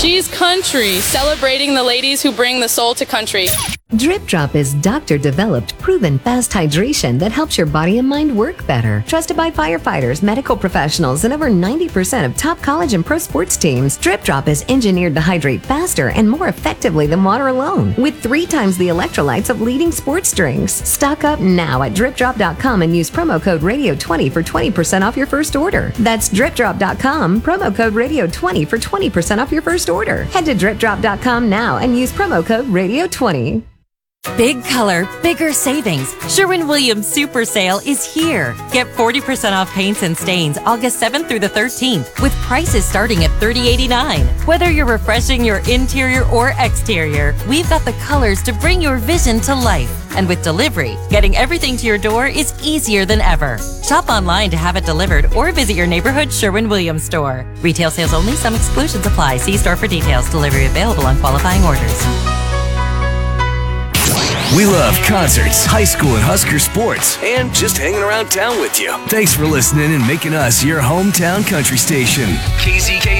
She's country, celebrating the ladies who bring the soul to country. Drip Drop is doctor-developed, proven fast hydration that helps your body and mind work better. Trusted by firefighters, medical professionals, and over 90% of top college and pro sports teams, Drip Drop is engineered to hydrate faster and more effectively than water alone, with 3 times the electrolytes of leading sports drinks. Stock up now at DripDrop.com and use promo code RADIO20 for 20% off your first order. That's DripDrop.com, promo code RADIO20 for 20% off your first order. Head to DripDrop.com now and use promo code RADIO20. Big color, bigger savings. Sherwin-Williams Super Sale is here. Get 40% off paints and stains August 7th through the 13th with prices starting at $30.89. Whether you're refreshing your interior or exterior, we've got the colors to bring your vision to life. And with delivery, getting everything to your door is easier than ever. Shop online to have it delivered or visit your neighborhood Sherwin-Williams store. Retail sales only. Some exclusions apply. See store for details. Delivery available on qualifying orders. We love concerts, high school and Husker sports, and just hanging around town with you. Thanks for listening and making us your hometown country station. KZK.